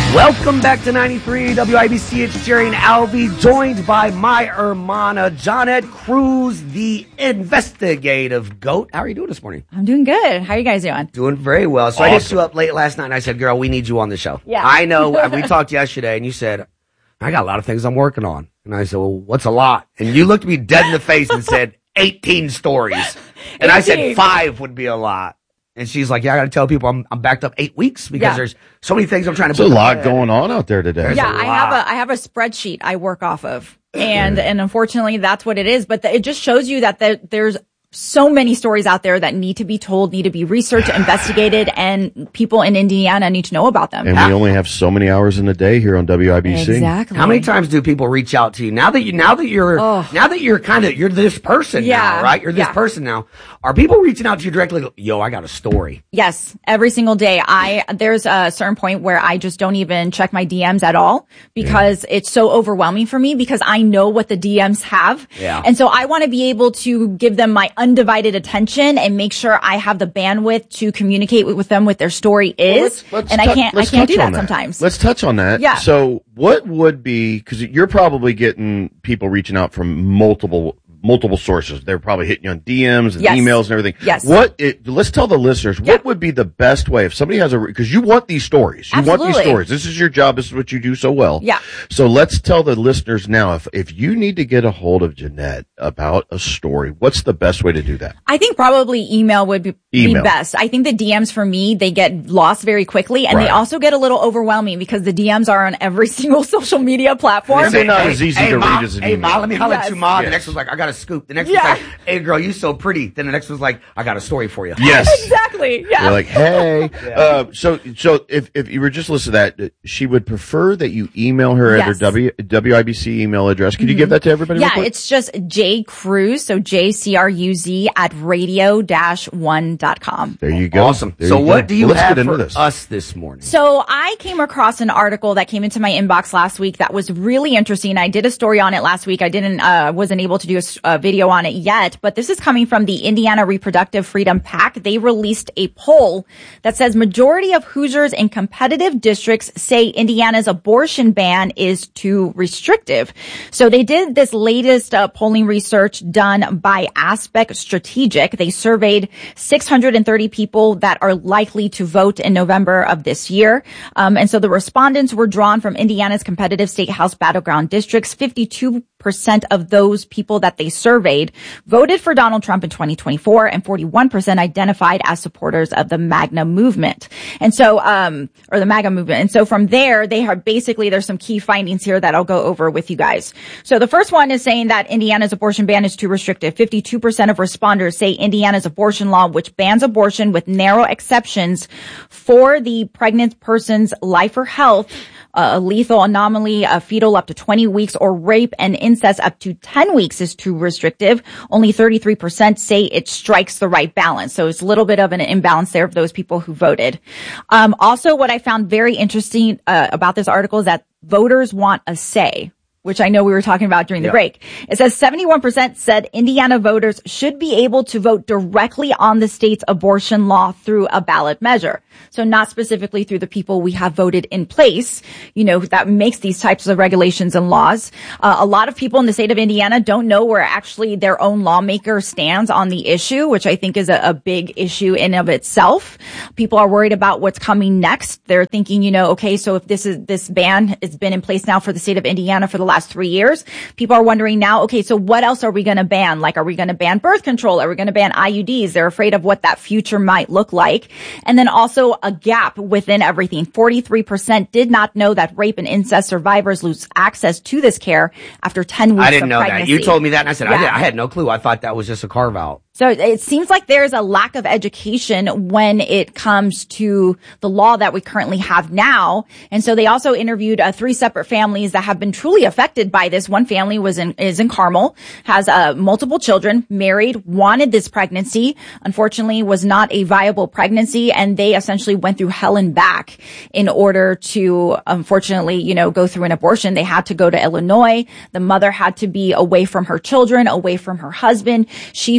Welcome back to 93 WIBC. It's Jerry and Alvy, joined by my hermana, Jonette Cruz, the investigative goat. How are you doing this morning? I'm doing good. How are you guys doing? Doing very well. So awesome. I hit you up late last night and I said, girl, we need you on the show. Yeah. I know. We talked yesterday and you said, I got a lot of things I'm working on. And I said, well, what's a lot? And you looked me dead in the face and said, 18 stories. And 18. I said 5 would be a lot. And she's like, yeah, I got to tell people I'm backed up 8 weeks because there's so many things I'm trying to put. There's a lot going on out there today. Yeah, I have a spreadsheet I work off of. And unfortunately, that's what it is. But it just shows you that there's so many stories out there that need to be told, need to be researched, investigated, and people in Indiana need to know about them. And we only have so many hours in the day here on WIBC. Exactly. How many times do people reach out to you now that you're this person now, right? You're this person now. Are people reaching out to you directly? Yo, I got a story. Yes, every single day. There's a certain point where I just don't even check my DMs at all because it's so overwhelming for me because I know what the DMs have. Yeah. And so I want to be able to give them my undivided attention and make sure I have the bandwidth to communicate with them what their story is. And I can't do that sometimes. Let's touch on that. Yeah. So what would be, because you're probably getting people reaching out from multiple sources. They're probably hitting you on DMs and emails and everything. Yes. Let's tell the listeners, what would be the best way if somebody has because you want these stories. You want these stories. This is your job. This is what you do so well. Yeah. So let's tell the listeners now, if you need to get a hold of Jonette about a story, what's the best way to do that? I think probably email would be best. I think the DMs for me, they get lost very quickly and they also get a little overwhelming because the DMs are on every single social media platform. They're not as easy to read as an email. Hey, Ma, let me holler at you, Ma. The next one's like, I got a scoop. The next one's like, hey girl, you so pretty. Then the next one's like, I got a story for you. Yes. Exactly. Yeah. You're like, hey. So if you were just listening to that, she would prefer that you email her at her WIBC email address. Could you give that to everybody? Yeah, it's just jcruz, so JCRUZ at radio-1.com. There you go. Awesome. What do you have for us this morning? So I came across an article that came into my inbox last week that was really interesting. I did a story on it last week. I wasn't able to do a video on it yet, but this is coming from the Indiana Reproductive Freedom PAC. They released a poll that says majority of Hoosiers in competitive districts say Indiana's abortion ban is too restrictive. So they did this latest polling research done by Aspect Strategic. They surveyed 630 people that are likely to vote in November of this year. And so the respondents were drawn from Indiana's competitive state house battleground districts. 52% of those people that they surveyed voted for Donald Trump in 2024 and 41% identified as supporters of the MAGA movement. And so, or the MAGA movement. And so from there, there's some key findings here that I'll go over with you guys. So the first one is saying that Indiana's abortion ban is too restrictive. 52% of responders say Indiana's abortion law, which bans abortion with narrow exceptions for the pregnant person's life or health, a lethal anomaly, a fetal up to 20 weeks, or rape and incest up to 10 weeks is too restrictive. Only 33% say it strikes the right balance. So it's a little bit of an imbalance there of those people who voted. Also, what I found very interesting about this article is that voters want a say, which I know we were talking about during the break. It says 71% said Indiana voters should be able to vote directly on the state's abortion law through a ballot measure. So not specifically through the people we have voted in place, that makes these types of regulations and laws. A lot of people in the state of Indiana don't know where actually their own lawmaker stands on the issue, which I think is a big issue in of itself. People are worried about what's coming next. They're thinking, okay, so if this ban has been in place now for the state of Indiana for the last 3 years, people are wondering now, okay, so what else are we going to ban? Like, are we going to ban birth control? Are we going to ban IUDs? They're afraid of what that future might look like. And then also a gap within everything. 43% did not know that rape and incest survivors lose access to this care after 10 weeks of pregnancy. I didn't know that. You told me that and I said, I had no clue. I thought that was just a carve out. So it seems like there's a lack of education when it comes to the law that we currently have now. And so they also interviewed 3 separate families that have been truly affected by this. One family is in Carmel, has multiple children, married, wanted this pregnancy, unfortunately was not a viable pregnancy, and they essentially went through hell and back in order to, unfortunately, go through an abortion. They had to go to Illinois. The mother had to be away from her children, away from her husband. She felt like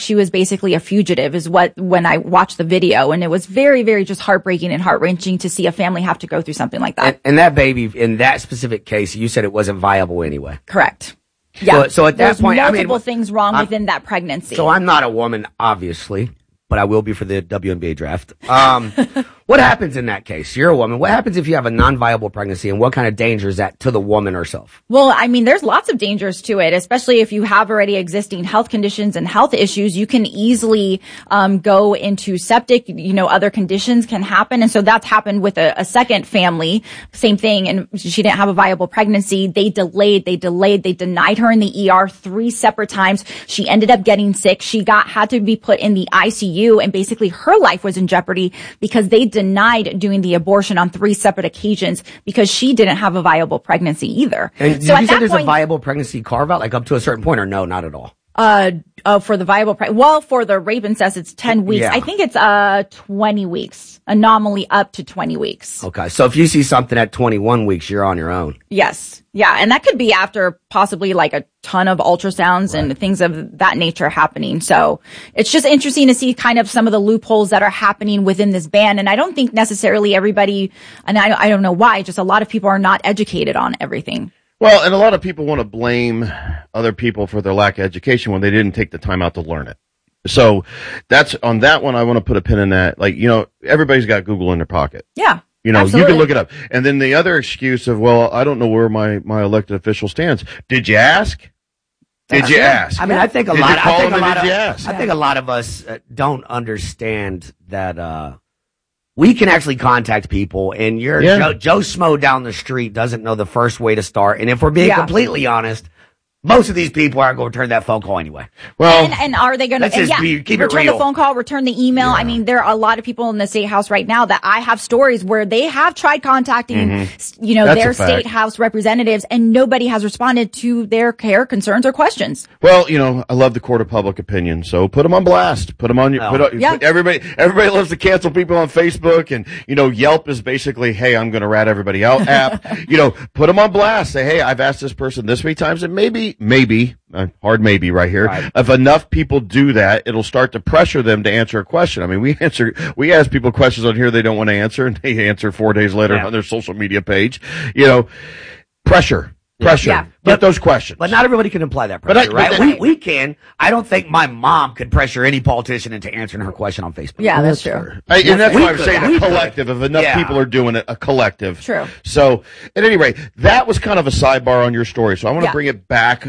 she was basically a fugitive is when I watched the video. And it was very, very just heartbreaking and heart-wrenching to see a family have to go through something like that. And that baby, in that specific case, you said it wasn't viable anyway. Correct. Yeah. So at that There's point, multiple things wrong within that pregnancy. So I'm not a woman, obviously, but I will be for the WNBA draft. What happens in that case? You're a woman. What happens if you have a non-viable pregnancy, and what kind of danger is that to the woman herself? Well, I mean, there's lots of dangers to it, especially if you have already existing health conditions and health issues. You can easily go into septic, other conditions can happen. And so that's happened with a second family. Same thing. And she didn't have a viable pregnancy. They denied her in the ER 3 separate times. She ended up getting sick. She had to be put in the ICU, and basically her life was in jeopardy because they denied doing the abortion on 3 separate occasions because she didn't have a viable pregnancy either. And so you said there's a viable pregnancy carve out, like up to a certain point, or no, not at all? For the viable for the rape incest, it's 10 weeks. Yeah. I think it's 20 weeks. Anomaly up to 20 weeks. Okay. So if you see something at 21 weeks, you're on your own. Yes. Yeah. And that could be after possibly like a ton of ultrasounds and things of that nature happening. So it's just interesting to see kind of some of the loopholes that are happening within this ban. And I don't think necessarily everybody, and I don't know why, just a lot of people are not educated on everything. Well, and a lot of people want to blame other people for their lack of education when they didn't take the time out to learn it. So that's on that one. I want to put a pin in that. Like, everybody's got Google in their pocket. Yeah. Absolutely. You can look it up. And then the other excuse of, well, I don't know where my elected official stands. Did you ask? Did you ask? I mean, I think a lot of us don't understand that, we can actually contact people, and Joe Schmo down the street doesn't know the first way to start. And if we're being completely honest, most of these people aren't going to return that phone call anyway. Well, and are they going to keep return the phone call, return the email? Yeah. I mean, there are a lot of people in the state house right now that I have stories where they have tried contacting, their state house representatives, and nobody has responded to their care, concerns, or questions. Well, I love the court of public opinion, so put them on blast. Put them on everybody loves to cancel people on Facebook, and Yelp is basically, hey, I'm going to rat everybody out app. Put them on blast. Say, hey, I've asked this person this many times, and maybe, hard maybe right here. Right. If enough people do that, it'll start to pressure them to answer a question. I mean, we ask people questions on here they don't want to answer, and they answer 4 days later on their social media page. Pressure. Yeah. Get those questions. But not everybody can apply that pressure, right? We can. I don't think my mom could pressure any politician into answering her question on Facebook. Yeah, that's true. And that's why I'm saying a collective. If enough people are doing it, a collective. True. So, at any rate, that was kind of a sidebar on your story. So I want to bring it back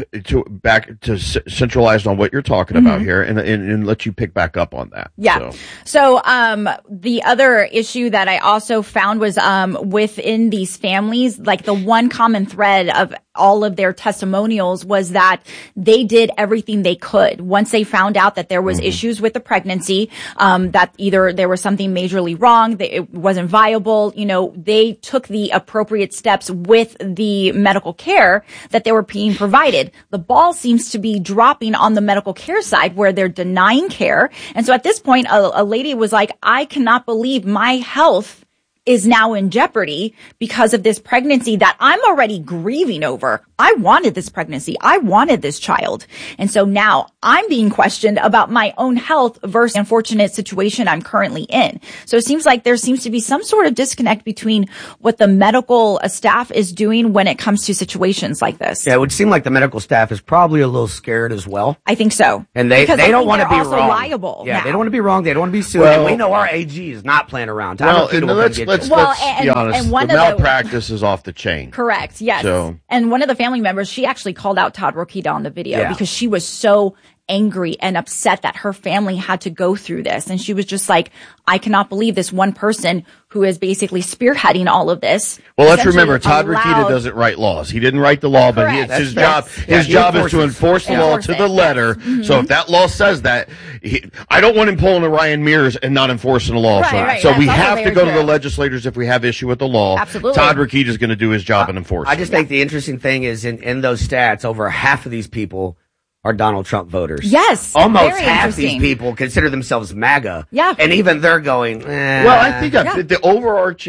to centralized on what you're talking about here, and let you pick back up on that. Yeah. So the other issue that I also found was within these families, like the one common thread of all of their testimonials was that they did everything they could. Once they found out that there was issues with the pregnancy, that either there was something majorly wrong, that it wasn't viable, they took the appropriate steps with the medical care that they were being provided. The ball seems to be dropping on the medical care side where they're denying care. And so at this point, a lady was like, I cannot believe my health is now in jeopardy because of this pregnancy that I'm already grieving over. I wanted this pregnancy. I wanted this child. And so now I'm being questioned about my own health versus the unfortunate situation I'm currently in. So it seems like there seems to be some sort of disconnect between what the medical staff is doing when it comes to situations like this. Yeah, it would seem like the medical staff is probably a little scared as well. I think so. And they don't want to be wrong. Liable. Yeah, they don't want to be wrong. They don't want to be sued. And we know our AG is not playing around. Let's be honest. The malpractice is off the chain. Correct. Yes. And one of the family members, she actually called out Todd Rokita on the video because she was so angry and upset that her family had to go through this. And she was just like, I cannot believe this one person who is basically spearheading all of this. Well, let's remember, Todd Rokita doesn't write laws. He didn't write the law, but it's his job. His job is to enforce the law to the letter. So if that law says that, I don't want him pulling a Ryan Mears and not enforcing the law. So we have to go to the legislators if we have issue with the law. Absolutely. Todd Rokita is going to do his job and enforce it. I just think the interesting thing is in those stats, over half of these people are Donald Trump voters. Yes. Almost half these people consider themselves MAGA. Yeah. And even they're going, Well, I think the overarching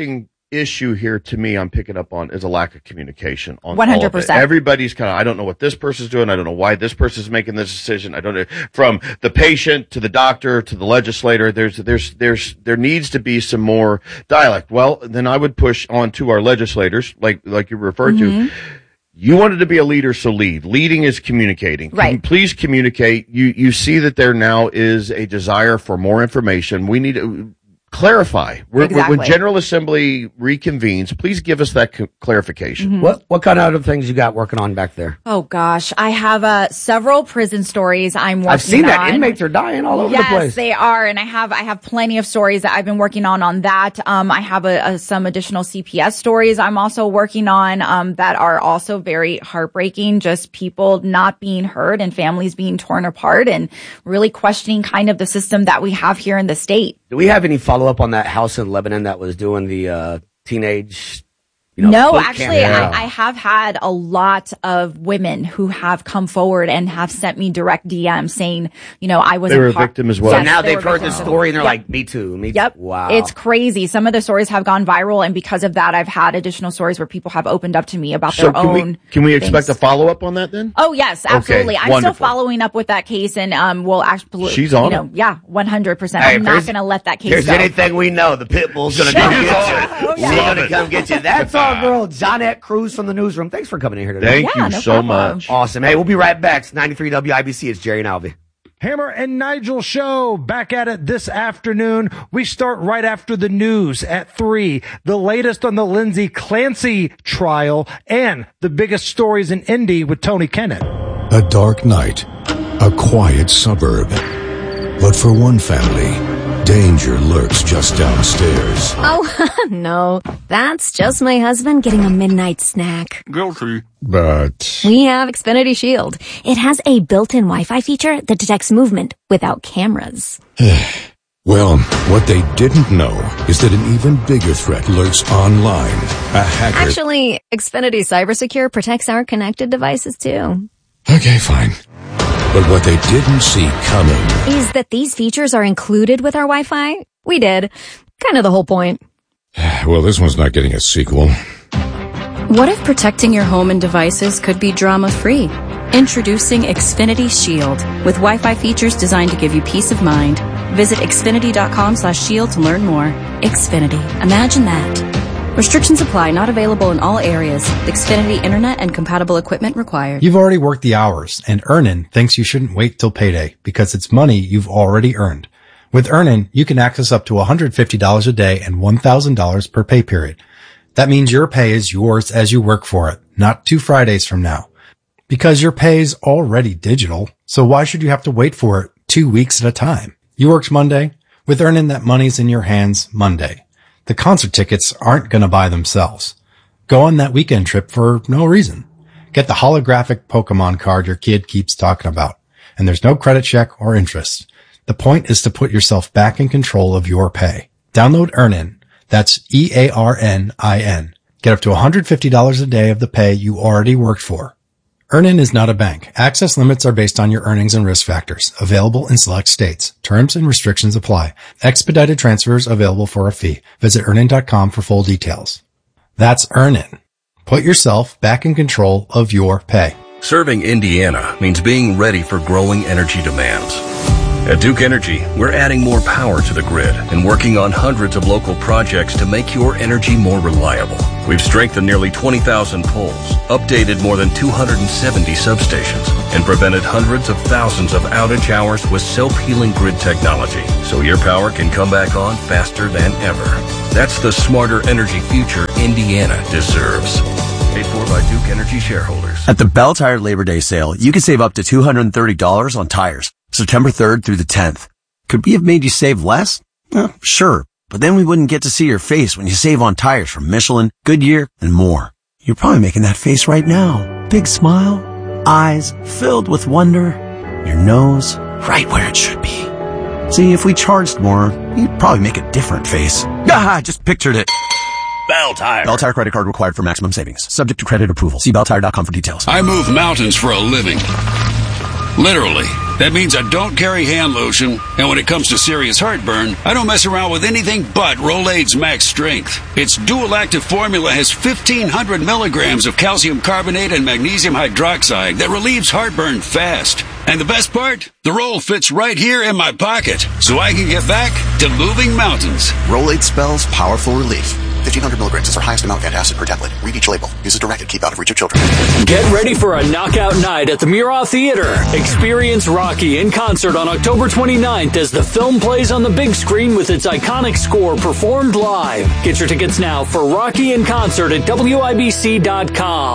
issue here to me I'm picking up on is a lack of communication on 100%. Everybody's kind of, I don't know what this person's doing. I don't know why this person's making this decision. I don't know, from the patient to the doctor to the legislator, there needs to be some more dialect. Well, then I would push on to our legislators, like you referred to. You wanted to be a leader, so lead. Leading is communicating. Right. Please communicate. You see that there now is a desire for more information. We need to clarify. When General Assembly reconvenes, please give us that clarification. What kind of other things you got working on back there? Oh gosh, I have several prison stories I'm working on. I've seen that. Inmates are dying all over the place. Yes, they are, and I have plenty of stories that I've been working on that. I have some additional CPS stories I'm also working on that are also very heartbreaking. Just people not being heard and families being torn apart and really questioning kind of the system that we have here in the state. Do we have any follow-up on that house in Lebanon that was doing the teenage... No, actually, I have had a lot of women who have come forward and have sent me direct DMs saying, I was... They were a victim as well. Yes, so now they've heard the story and they're like, me too. Yep. Wow. It's crazy. Some of the stories have gone viral, and because of that, I've had additional stories where people have opened up to me about their own... Can we expect a follow-up on that then? Oh, yes, absolutely. Okay, I'm wonderful. still following up with that case, and we'll actually... She's on it. Yeah, 100%. Hey, I'm not going to let that case go. There's anything we know, the pit bull's going to come get you. We're going to come get you. That's our girl, Johnette Cruz from the newsroom. Thanks for coming in here today. Thank you so much. Awesome. Hey, we'll be right back. It's 93 WIBC. It's Jerry and Alvy. Hammer and Nigel show back at it this afternoon. We start right after the news at 3. The latest on the Lindsay Clancy trial and the biggest stories in Indy with Tony Kennett. A dark night, a quiet suburb. But for one family, danger lurks just downstairs. Oh, no. That's just my husband getting a midnight snack. Guilty. But we have Xfinity Shield. It has a built-in Wi-Fi feature that detects movement without cameras. Well, what they didn't know is that an even bigger threat lurks online. A hacker... Actually, Xfinity Cybersecure protects our connected devices, too. Okay, fine. But what they didn't see coming is that these features are included with our Wi-Fi. We did. Kind of the whole point. Well, this one's not getting a sequel. What if protecting your home and devices could be drama-free? Introducing Xfinity Shield with Wi-Fi features designed to give you peace of mind. Visit Xfinity.com/shield to learn more. Xfinity. Imagine that. Restrictions apply. Not available in all areas. Xfinity Internet and compatible equipment required. You've already worked the hours, and Earnin thinks you shouldn't wait till payday because it's money you've already earned. With Earnin, you can access up to $150 a day and $1,000 per pay period. That means your pay is yours as you work for it, not 2 Fridays from now. Because your pay is already digital, so why should you have to wait for it 2 weeks at a time? You worked Monday. With Earnin, that money's in your hands Monday. The concert tickets aren't going to buy themselves. Go on that weekend trip for no reason. Get the holographic Pokemon card your kid keeps talking about. And there's no credit check or interest. The point is to put yourself back in control of your pay. Download Earnin. That's EARNIN. Get up to $150 a day of the pay you already worked for. Earnin is not a bank. Access limits are based on your earnings and risk factors. Available in select states. Terms and restrictions apply. Expedited transfers available for a fee. Visit Earnin.com for full details. That's Earnin. Put yourself back in control of your pay. Serving Indiana means being ready for growing energy demands. At Duke Energy, we're adding more power to the grid and working on hundreds of local projects to make your energy more reliable. We've strengthened nearly 20,000 poles, updated more than 270 substations, and prevented hundreds of thousands of outage hours with self-healing grid technology, so your power can come back on faster than ever. That's the smarter energy future Indiana deserves. Paid for by Duke Energy shareholders. At the Bell Tire Labor Day sale, you can save up to $230 on tires, September 3rd through the 10th. Could we have made you save less? Sure, but then we wouldn't get to see your face when you save on tires from Michelin, Goodyear, and more. You're probably making that face right now. Big smile, eyes filled with wonder, your nose right where it should be. See, if we charged more, you'd probably make a different face. Ah, just pictured it. Bell Tire. Bell Tire credit card required for maximum savings. Subject to credit approval. See belltire.com for details. I move mountains for a living. Literally. That means I don't carry hand lotion, and when it comes to serious heartburn, I don't mess around with anything but Rolaids Max Strength. Its dual-active formula has 1,500 milligrams of calcium carbonate and magnesium hydroxide that relieves heartburn fast. And the best part? The roll fits right here in my pocket, so I can get back to moving mountains. Rolaids spells powerful relief. 1,500 milligrams is our highest amount of antacid per tablet. Read each label. Use as directed. Keep out of reach of children. Get ready for a knockout night at the Murat Theater. Experience Rocky in concert on October 29th as the film plays on the big screen with its iconic score performed live. Get your tickets now for Rocky in concert at WIBC.com.